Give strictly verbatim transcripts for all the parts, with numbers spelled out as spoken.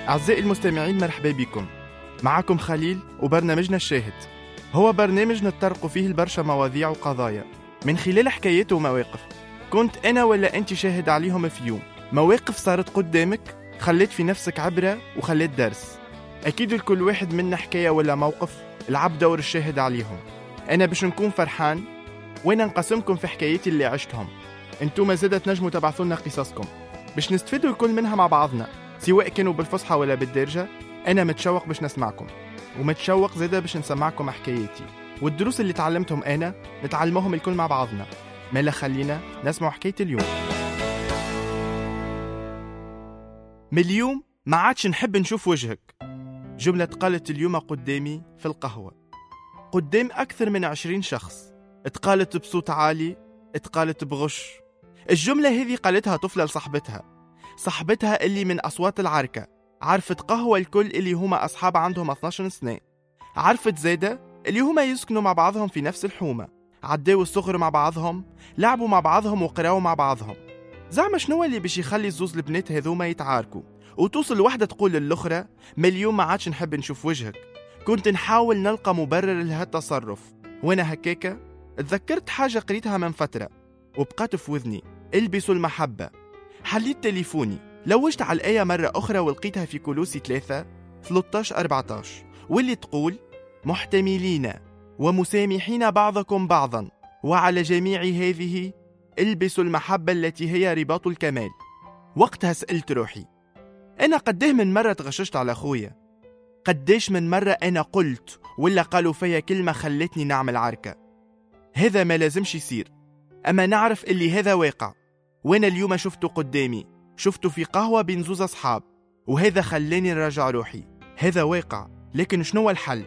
أعزائي المستمعين، مرحبا بكم. معكم خليل وبرنامجنا الشاهد. هو برنامج نتطرق فيه البرشا مواضيع وقضايا من خلال حكايات ومواقف كنت أنا ولا أنت شاهد عليهم في يوم. مواقف صارت قدامك خلت في نفسك عبرة وخلت درس. أكيد الكل واحد منا حكاية ولا موقف لعب دور الشاهد عليهم. أنا باش نكون فرحان وأنا نقسمكم في حكاياتي اللي عشتهم. أنتم زادة تنجموا تبعثونا قصصكم باش نستفيدوا الكل منها مع بعضنا، سواء كانوا بالفصحى ولا بالدارجة. أنا متشوق باش نسمعكم، ومتشوق زادة باش نسمعكم حكاياتي والدروس اللي تعلمتهم أنا نتعلمهم الكل مع بعضنا. مالا خلينا نسمع حكاية اليوم. من اليوم ما عادش نحب نشوف وجهك، جملة قالت اليوم قدامي في القهوة قدام أكثر من عشرين شخص. اتقالت بصوت عالي، اتقالت بغش. الجملة هذه قالتها طفلة لصاحبتها، صاحبتها اللي من أصوات العركة. عرفت قهوة الكل اللي هما أصحاب عندهم اثناش سنة. عرفت زادة اللي هما يسكنوا مع بعضهم في نفس الحومة، عداوا الصغر مع بعضهم، لعبوا مع بعضهم وقراوا مع بعضهم. زعما شنو اللي باش يخلي الزوز البنات هذوما يتعاركوا وتوصل واحدة تقول للأخرى ما اليوم ما عادش نحب نشوف وجهك؟ كنت نحاول نلقى مبرر لهالتصرف، وانا هكاكا اتذكرت حاجة قريتها من فترة وبقات في وذني: البسوا المحبة. حليت تليفوني، لوجت على الآية مرة أخرى ولقيتها في كولوسي ثلاثة ثلاثة عشر أربعة عشر، واللي تقول: محتملين ومسامحين بعضكم بعضا وعلى جميع هذه البسوا المحبة التي هي رباط الكمال. وقتها سألت روحي، أنا قديه من مرة تغششت على أخويا؟ قديش من مرة أنا قلت ولا قالوا فيا كلمة خلتني نعمل عركة؟ هذا ما لازمش يصير، أما نعرف اللي هذا واقع. وانا اليوم شفته قدامي، شفته في قهوة بين زوز أصحاب، وهذا خلاني نراجع روحي. هذا واقع، لكن شنو الحل؟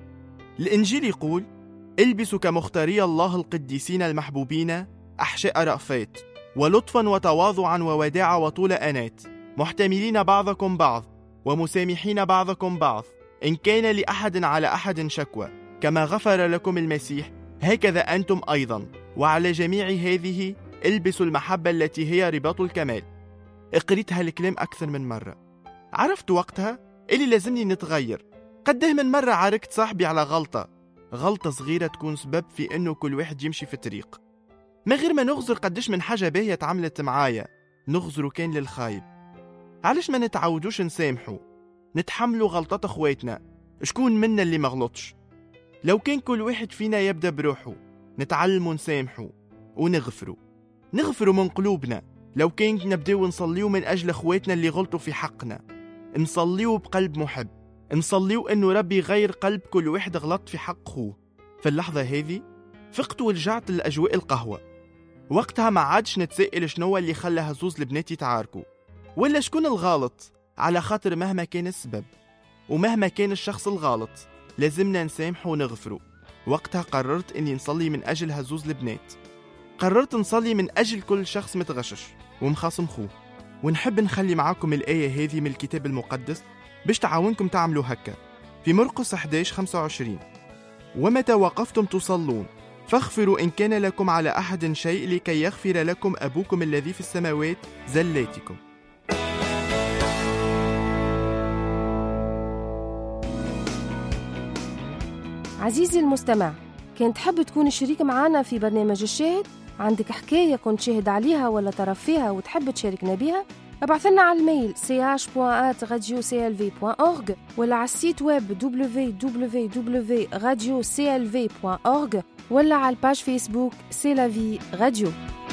الإنجيل يقول: البسوا كمختاري الله القديسين المحبوبين أحشاء رأفات ولطفا وتواضعا ووداع وطول أنات، محتملين بعضكم بعض ومسامحين بعضكم بعض، إن كان لأحد على أحد شكوى، كما غفر لكم المسيح هكذا أنتم أيضا، وعلى جميع هذه البسوا المحبة التي هي رباط الكمال. قريت هالكلام أكثر من مرة. عرفت وقتها اللي لازمني نتغير. قده من مرة عاركت صاحبي على غلطة غلطة صغيرة تكون سبب في أنه كل واحد يمشي في طريق، ما غير ما نغزر قدش من حاجة باهية تعملت معايا نغزروا كان للخايب. علاش ما نتعودوش نسامحوا، نتحملوا غلطات أخواتنا؟ شكون منا اللي مغلطش؟ لو كان كل واحد فينا يبدأ بروحه، نتعلموا نسامحوا ونغفروا نغفروا من قلوبنا. لو كان نبداو نصليو من أجل أخواتنا اللي غلطوا في حقنا، نصليو بقلب محب، نصليو أنه ربي يغير قلب كل واحد غلط في حق أخوه. في اللحظة هذه فقت ورجعت لأجواء القهوة. وقتها ما عادش نتسائل شنو اللي خلى هزوز البنات يتعاركوا ولا شكون الغالط، على خاطر مهما كان السبب ومهما كان الشخص الغالط لازمنا نسامحه ونغفره. وقتها قررت أني نصلي من أجل هزوز البنات، قررت نصلي من أجل كل شخص متغشش ومخاصم خوه. ونحب نخلي معاكم الآية هذه من الكتاب المقدس باش تعاونكم تعملوا هكا. في مرقس أحد عشر خمسة وعشرين: ومتى وقفتم تصلون فاغفروا إن كان لكم على أحد شيء لكي يغفر لكم أبوكم الذي في السماوات زلاتكم. عزيزي المستمع، كنت تحب تكون شريك معنا في برنامج الشاهد؟ عندك حكاية كنت شاهد عليها ولا طرف فيها وتحب تشاركنا بها؟ ابعث لنا على الميل سي اش بوان ات راديو سي ال في بوان اورغ ولا على السيت ويب دبليو دبليو دبليو بوان راديو سي ال في بوان اورغ ولا على الباج فيسبوك سي لا في راديو.